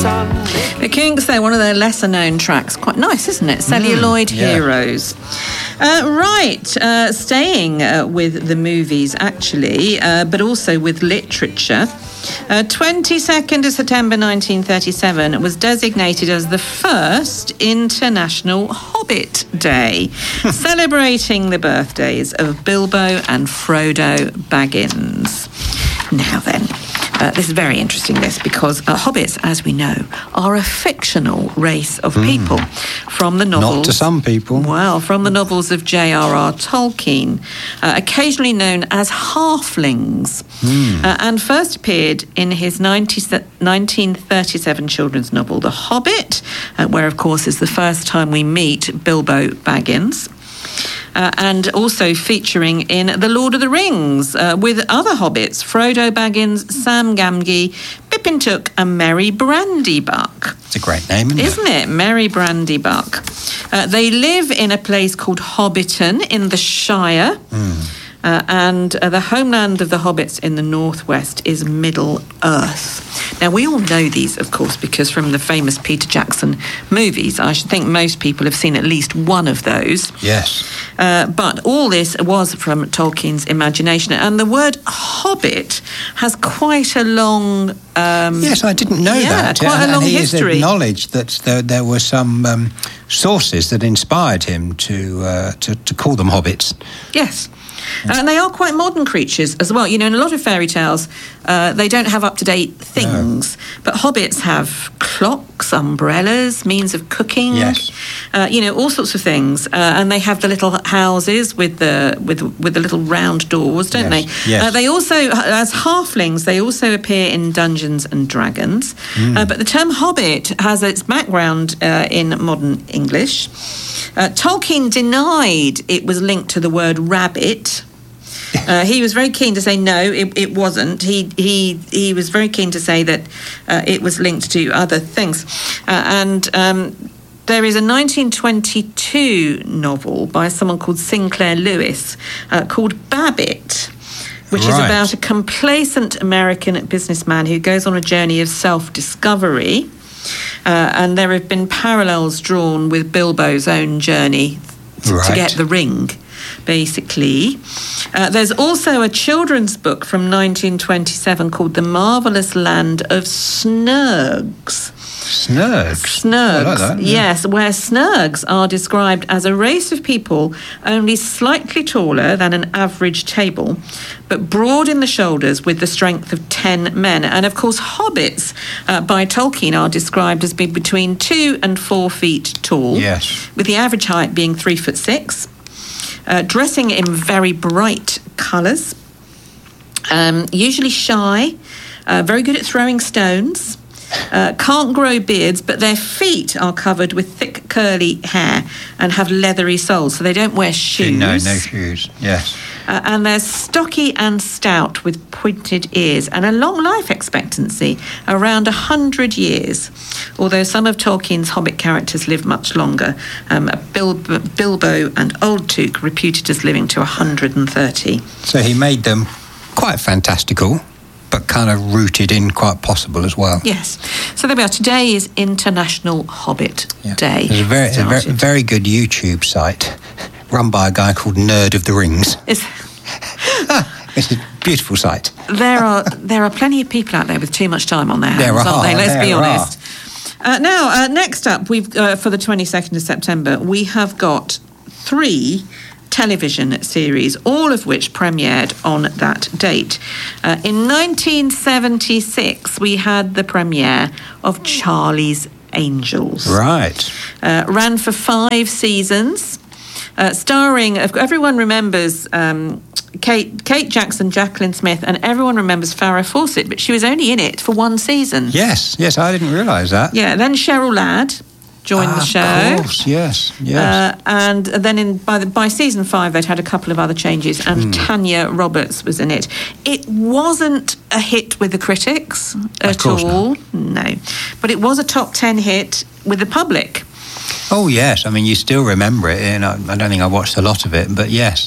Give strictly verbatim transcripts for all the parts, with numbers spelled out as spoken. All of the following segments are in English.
sun. The Kinks, they're one of their lesser-known tracks. Quite nice, isn't it? Celluloid Mm, yeah. Heroes. Uh, right, uh, staying uh, with the movies, actually, uh, but also with literature. Uh, twenty-second of September nineteen thirty-seven was designated as the first International Hobbit Day, celebrating the birthdays of Bilbo and Frodo Baggins. Now then, uh, this is very interesting, this, because uh, hobbits, as we know, are a fictional race of people from the novels. Not to some people. Well, from the novels of J R R Tolkien, uh, occasionally known as halflings, uh, and first appeared in his nineteen thirty-seven children's novel, The Hobbit, uh, where, of course, is the first time we meet Bilbo Baggins. Uh, and also featuring in The Lord of the Rings uh, with other hobbits, Frodo Baggins, Sam Gamgee, Pippin Took and Merry Brandybuck. It's a great name, isn't it? Isn't it? Merry Brandybuck. Uh, they live in a place called Hobbiton in the Shire. Mm. Uh, and uh, the homeland of the hobbits in the northwest is Middle Earth. Now, we all know these, of course, because from the famous Peter Jackson movies, I should think most people have seen at least one of those. Yes. Uh, but all this was from Tolkien's imagination. And the word hobbit has quite a long... Um, yes, I didn't know yeah, that. quite and, a long and he history. has acknowledged that there, there were some um, sources that inspired him to, uh, to to call them hobbits. Yes. Uh, and they are quite modern creatures as well. You know, in a lot of fairy tales, uh, they don't have up-to-date things. No. But hobbits have clocks, umbrellas, means of cooking. Yes. Uh, you know, all sorts of things. Uh, and they have the little houses with the with with the little round doors, don't yes. they? Yes. Uh, they also, as halflings, they also appear in Dungeons and Dragons. Mm. Uh, but the term hobbit has its background uh, in modern English. Uh, Tolkien denied it was linked to the word rabbit. Uh, he was very keen to say no, it, it wasn't. He he he was very keen to say that uh, it was linked to other things. Uh, and um, there is a nineteen twenty-two novel by someone called Sinclair Lewis uh, called Babbitt, which right. is about a complacent American businessman who goes on a journey of self-discovery. Uh, and there have been parallels drawn with Bilbo's own journey t- right. to get the ring, basically. Uh, there's also a children's book from nineteen twenty-seven called The Marvellous Land of Snurgs. Snurgs? Snurgs, I like that, yeah. Yes, where Snurgs are described as a race of people only slightly taller than an average table, but broad in the shoulders with the strength of ten men. And, of course, hobbits uh, by Tolkien are described as being between two and four feet tall, yes, with the average height being three foot six, uh, dressing in very bright colours, um, usually shy, uh, very good at throwing stones. Uh, can't grow beards, but their feet are covered with thick curly hair and have leathery soles, so they don't wear shoes. No, no shoes, yes. Uh, and they're stocky and stout with pointed ears and a long life expectancy, around one hundred years, although some of Tolkien's Hobbit characters live much longer. Um, Bilbo, Bilbo and Oldtook reputed as living to one hundred thirty. So he made them quite fantastical, but kind of rooted in quite possible as well. Yes. So there we are. Today is International Hobbit yeah. Day. There's a very, a very, very good YouTube site run by a guy called Nerd of the Rings. It's, it's a beautiful site. There are there are plenty of people out there with too much time on their hands, there are, aren't they? Let's there be honest. Are. Uh, now, uh, next up, we've uh, for the twenty-second of September, we have got three television series, all of which premiered on that date. Uh, in nineteen seventy-six, we had the premiere of Charlie's Angels. Right. Uh, ran for five seasons, uh, starring, everyone remembers um, Kate, Kate Jackson, Jacqueline Smith, and everyone remembers Farrah Fawcett, but she was only in it for one season. Yes, yes, I didn't realise that. Yeah, then Cheryl Ladd joined ah, the show. Of course, yes, yes. Uh, and then in by the, by season five, they'd had a couple of other changes, and Hmm. Tanya Roberts was in it. It wasn't a hit with the critics at course all, no, but it was a top ten hit with the public. Oh yes, I mean you still remember it, and I, I don't think I watched a lot of it, but yes.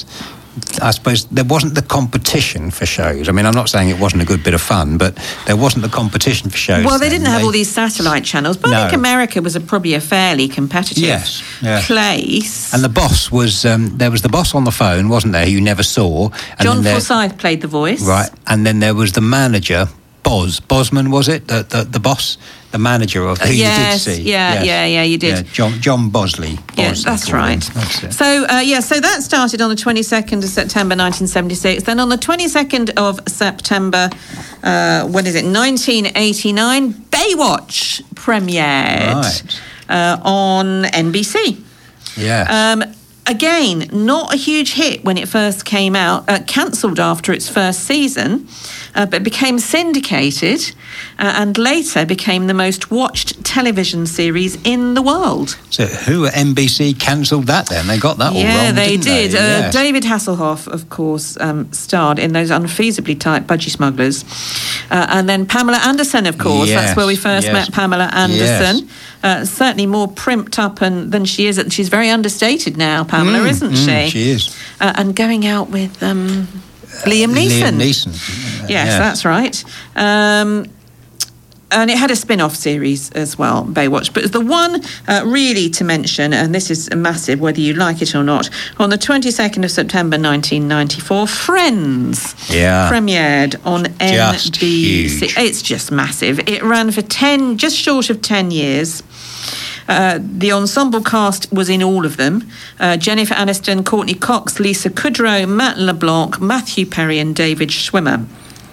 I suppose there wasn't the competition for shows. I mean, I'm not saying it wasn't a good bit of fun, but there wasn't the competition for shows. Well, they then. didn't have they, all these satellite channels, but no. I think America was a, probably a fairly competitive yes, yeah. place. And the boss was, um, there was the boss on the phone, wasn't there, who you never saw. And John there, Forsyth played the voice. Right, and then there was the manager, Boz, Bosman, was it? The the, the boss, the manager of who uh, yes, you did see. Yeah, yes. yeah, yeah, you did. Yeah, John John Bosley. Yeah, Bosley that's right. That's it. So, uh, yeah, so that started on the twenty-second of September nineteen seventy-six. Then on the twenty-second of September, uh, what is it, nineteen eighty-nine, Baywatch premiered Right. uh, on N B C. Yeah. Um, again, not a huge hit when it first came out, uh, cancelled after its first season, uh, but became syndicated uh, and later became the most watched television series in the world. So who at N B C cancelled that then? They got that all Yeah, wrong, they didn't did. They? Uh, Yes. David Hasselhoff, of course, um, starred in those unfeasibly tight Budgie Smugglers. Uh, and then Pamela Anderson, of course. Yes, That's where we first yes. met Pamela Anderson. Yes. Uh, certainly more primped up and, than she is. She's very understated now, Pamela, Mm, isn't mm, she? she is. Uh, and going out with um, Liam Neeson. Liam Neeson. Uh, Yes, yes. that's right. Um, and it had a spin-off series as well, Baywatch. But the one uh, really to mention, and this is massive, whether you like it or not, on the twenty-second of September nineteen ninety-four, Friends Yeah. premiered on Just N B C. huge. It's just massive. It ran for ten, just short of ten years. Uh, the ensemble cast was in all of them. Uh, Jennifer Aniston, Courtney Cox, Lisa Kudrow, Matt LeBlanc, Matthew Perry and David Schwimmer.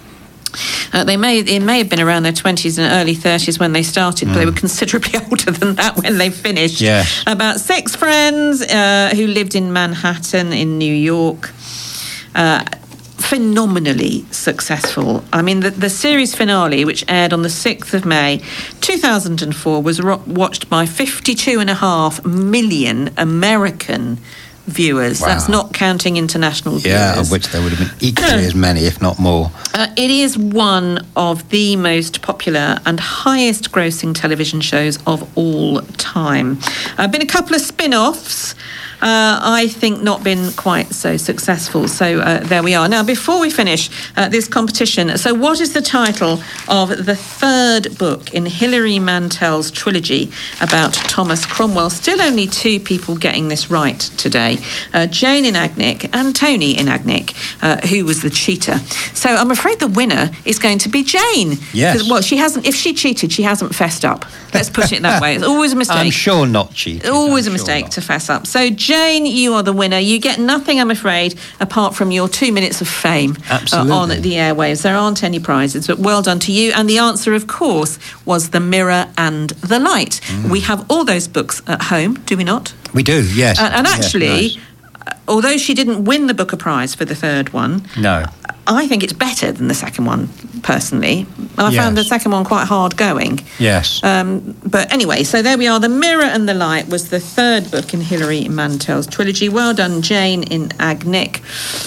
Uh, they may it may have been around their twenties and early thirties when they started, mm. but they were considerably older than that when they finished. Yes. About six friends uh, who lived in Manhattan in New York. Uh, phenomenally successful. I mean, the, the series finale, which aired on the sixth of May two thousand four, was ro- watched by fifty-two and a half million American viewers. Wow. That's not counting international viewers. Yeah, of which there would have been equally as many, if not more. Uh, it is one of the most popular and highest grossing television shows of all time. There have been a couple of spin-offs. Uh, I think not been quite so successful. So uh, there we are. Now, before we finish uh, this competition, so what is the title of the third book in Hilary Mantel's trilogy about Thomas Cromwell? Still only two people getting this right today. Uh, Jane in Agnick and Tony in Agnick, uh, who was the cheater. So I'm afraid the winner is going to be Jane. Yes. Well, she hasn't, if she cheated, she hasn't fessed up. Let's put it that way. It's always a mistake. I'm sure not cheating. Always I'm a sure mistake not. to fess up. So, Jane, you are the winner. You get nothing, I'm afraid, apart from your two minutes of fame uh, Absolutely. on the airwaves. There aren't any prizes, but well done to you. And the answer, of course, was The Mirror and the Light. Mm. We have all those books at home, do we not? We do, yes. Uh, and actually, yes, nice. uh, although she didn't win the Booker Prize for the third one, no. I think it's better than the second one, personally. I Yes. found the second one quite hard going. Yes. Um, but anyway, so there we are. The Mirror and the Light was the third book in Hilary Mantel's trilogy. Well done, Jane in Agnick.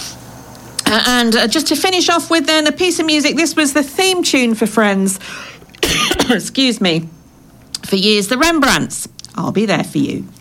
Uh, and uh, just to finish off with then a piece of music. This was the theme tune for Friends. Excuse me. For years, the Rembrandts. I'll be there for you.